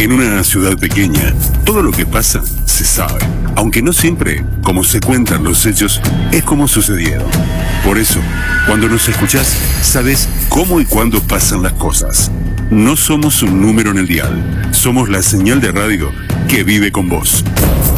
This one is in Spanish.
En una ciudad pequeña, todo lo que pasa se sabe. Aunque no siempre, como se cuentan los hechos, es como sucedieron. Por eso, cuando nos escuchás, sabes cómo y cuándo pasan las cosas. No somos un número en el dial, somos la señal de radio que vive con vos.